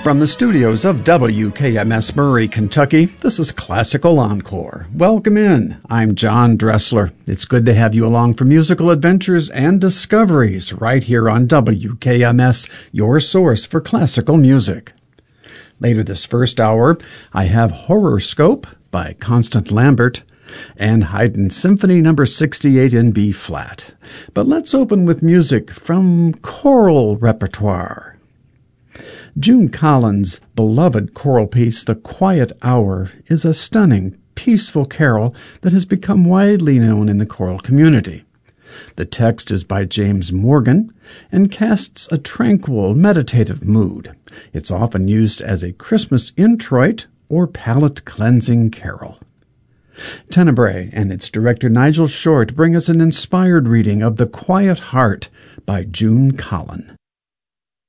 From the studios of WKMS Murray, Kentucky, this is Classical Encore. Welcome in. I'm John Dressler. It's good to have you along for musical adventures and discoveries right here on WKMS, your source for classical music. Later this first hour, I have Horoscope by Constant Lambert and Haydn Symphony No. 68 in B-flat. But let's open with music from choral repertoire. June Collins' beloved choral piece, The Quiet Hour, is a stunning, peaceful carol that has become widely known in the choral community. The text is by James Morgan and casts a tranquil, meditative mood. It's often used as a Christmas introit or palate-cleansing carol. Tenebrae and its director Nigel Short bring us an inspired reading of The Quiet Heart by June Collins.